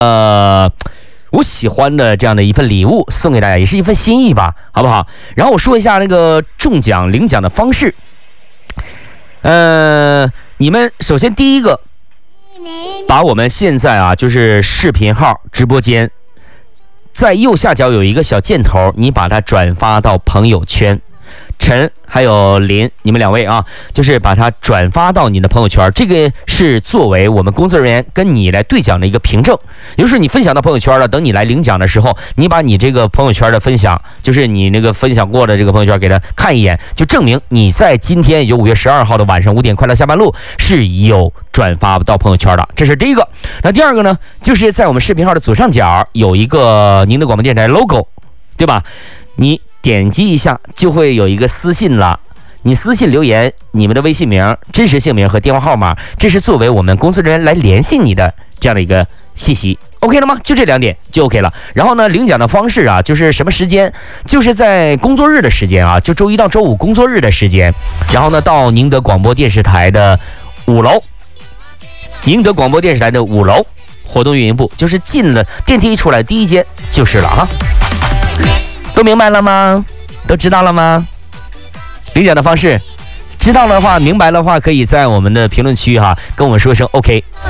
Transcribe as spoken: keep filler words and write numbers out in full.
呃。我喜欢的这样的一份礼物送给大家，也是一份心意吧，好不好？然后我说一下那个中奖领奖的方式。呃，你们首先第一个，把我们现在啊就是视频号直播间，在右下角有一个小箭头，你把它转发到朋友圈。陈还有林，你们两位啊，就是把它转发到你的朋友圈，这个是作为我们工作人员跟你来兑奖的一个凭证。也就是你分享到朋友圈了，等你来领奖的时候，你把你这个朋友圈的分享，就是你那个分享过的这个朋友圈给他看一眼，就证明你在今天也就五月十二号的晚上五点快乐下班路是有转发到朋友圈的，这是第一个。那第二个呢，就是在我们视频号的左上角有一个宁德广播电台 logo， 对吧？你点击一下就会有一个私信了，你私信留言你们的微信名、真实姓名和电话号码，这是作为我们工作人员来联系你的这样的一个信息。 OK 了吗？就这两点就 OK 了。然后呢，领奖的方式啊，就是什么时间，就是在工作日的时间啊，就周一到周五工作日的时间，然后呢到宁德广播电视台的五楼，宁德广播电视台的五楼活动运营部，就是进了电梯出来第一间就是了啊。都明白了吗？都知道了吗？领奖的方式知道的话，明白的话，可以在我们的评论区哈跟我们说一声 OK。